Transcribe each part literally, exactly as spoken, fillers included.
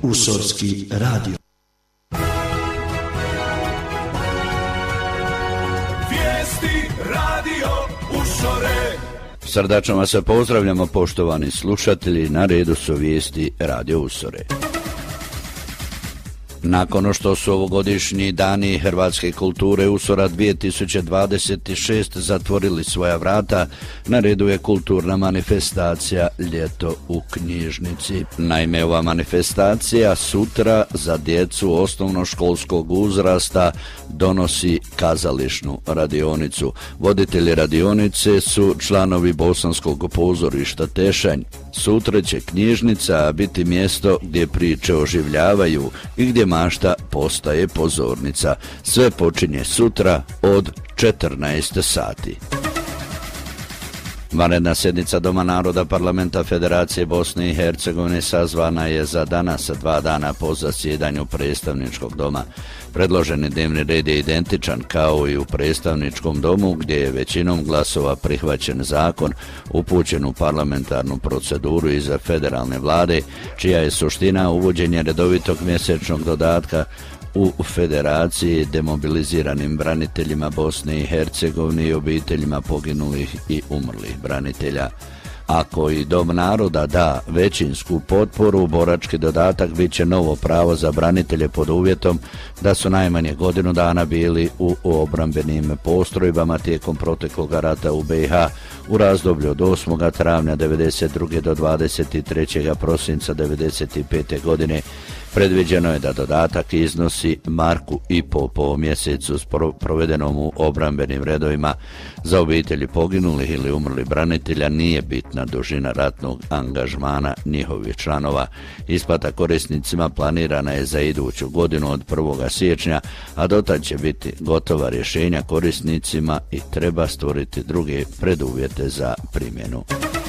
Usorski radio. Vijesti radio Usore. Srdačno vas pozdravljamo, poštovani slušatelji, na redu su vijesti radio Usore. Nakon što su ovogodišnji dani hrvatske kulture Usora dvije tisuće dvadeset šest zatvorili svoja vrata, na redu je kulturna manifestacija Ljeto u knjižnici. Naime, ova manifestacija sutra za djecu osnovnoškolskog uzrasta donosi kazališnu radionicu. Voditelji radionice su članovi Bosanskog pozorišta Tešanj. Sutra će knjižnica biti mjesto gdje priče oživljavaju i gdje mašta postaje pozornica. Sve počinje sutra od četrnaest sati. Vanredna sjednica Doma naroda Parlamenta Federacije Bosne i Hercegovine sazvana je za danas, dva dana po zasjedanju predstavničkog doma. Predloženi dnevni red je identičan kao i u predstavničkom domu, gdje je većinom glasova prihvaćen zakon upućen u parlamentarnu proceduru iza federalne vlade, čija je suština uvođenje redovitog mjesečnog dodatka u Federaciji demobiliziranim braniteljima Bosne i Hercegovine i obiteljima poginulih i umrlih branitelja. Ako i Dom naroda da većinsku potporu, borački dodatak bit će novo pravo za branitelje pod uvjetom da su najmanje godinu dana bili u obrambenim postrojbama tijekom proteklog rata u B i H u razdoblju od osmog travnja devedeset druge do dvadeset trećeg prosinca devedeset pete godine. Predviđeno je da dodatak iznosi marku i po po mjesecu s provedenom u obrambenim redovima. Za obitelji poginulih ili umrlih branitelja nije bitna dužina ratnog angažmana njihovih članova. Isplata korisnicima planirana je za iduću godinu od prvog siječnja, a dotad će biti gotova rješenja korisnicima i treba stvoriti druge preduvjete za primjenu.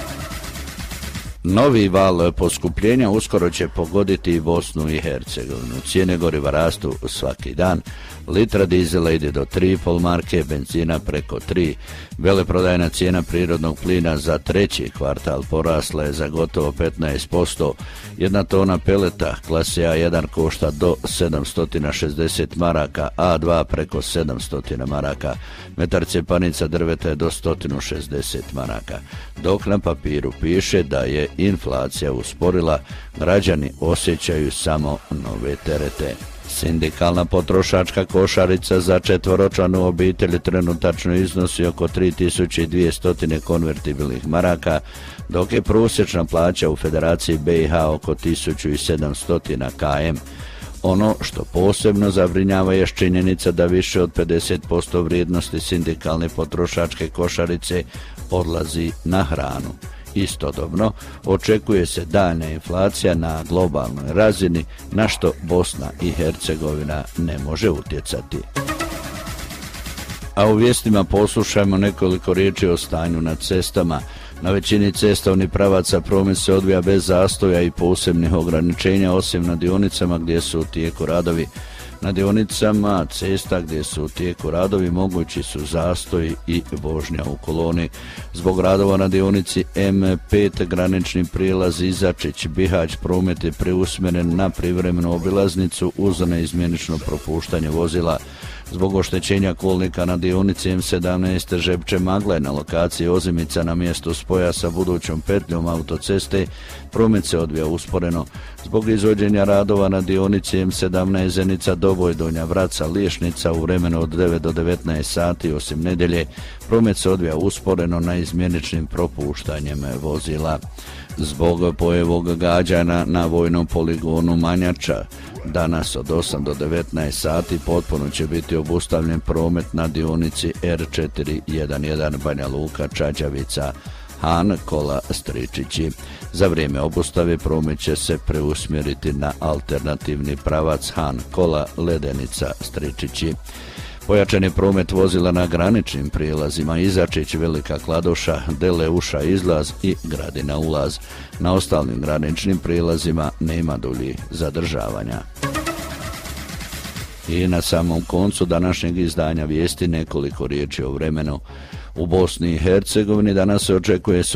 Novi val poskupljenja uskoro će pogoditi i Bosnu i Hercegovinu. Cijene goriva rastu svaki dan. Litra dizela ide do tri i pol marke, benzina preko tri. Veleprodajna cijena prirodnog plina za treći kvartal porasla je za gotovo petnaest posto. Jedna tona peleta klase A jedan košta do sedamsto šezdeset maraka, A dva preko sedamsto maraka. Metar cepanica drveta je do sto šezdeset maraka. Dok na papiru piše da je inflacija usporila, građani osjećaju samo nove terete. Sindikalna potrošačka košarica za četvoročlanu obitelj trenutačno iznosi oko tri tisuće dvjesto konvertibilnih maraka, dok je prosječna plaća u Federaciji B i H oko tisuću sedamsto km. Ono što posebno zabrinjava je činjenica da više od pedeset posto vrijednosti sindikalne potrošačke košarice odlazi na hranu. Istodobno, očekuje se daljnja inflacija na globalnoj razini, na što Bosna i Hercegovina ne može utjecati. A u vijestima poslušajmo nekoliko riječi o stanju na cestama. Na većini cestovnih pravaca promet se odvija bez zastoja i posebnih ograničenja, osim na dionicama gdje su u tijeku radovi. Na dionicama cesta gdje su u tijeku radovi mogući su zastoji i vožnja u koloni. Zbog radova na dionici M pet granični prijelaz Izačić-Bihać promet je preusmjeren na privremenu obilaznicu uz neizmjenično propuštanje vozila. Zbog oštećenja kolnika na dionici M sedamnaest Žepče-Magle na lokaciji Ozimica na mjestu spoja sa budućom petljom autoceste promet se odvija usporeno. Zbog izvođenja radova na dionici M sedamnaest Zenica-Doboj Donja Vraca-Liješnica u vremenu od devet do devetnaest sati osim nedjelje promet se odvija usporeno na izmjeničnim propuštanjem vozila. Zbog pojevog gađana na vojnom poligonu Manjača danas od osam do devetnaest sati potpuno će biti obustavljen promet na dionici R četiri jedenaest Banja Luka Čađavica Han Kola Stričići. Za vrijeme obustave promet će se preusmjeriti na alternativni pravac Han Kola Ledenica Stričići. Pojačan je promet vozila na graničnim prijelazima Izačić, Velika Kladuša, Deleuša izlaz i Gradina ulaz. Na ostalim graničnim prijelazima nema dulji zadržavanja. I na samom koncu današnjeg izdanja vijesti nekoliko riječi o vremenu. U Bosni i Hercegovini danas se očekuje